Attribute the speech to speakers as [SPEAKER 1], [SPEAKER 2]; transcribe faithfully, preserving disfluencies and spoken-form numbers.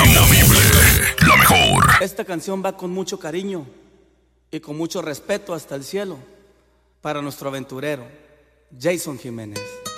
[SPEAKER 1] Inamovible, la mejor.
[SPEAKER 2] Esta canción va con mucho cariño y con mucho respeto hasta el cielo para nuestro aventurero, Jason Jiménez.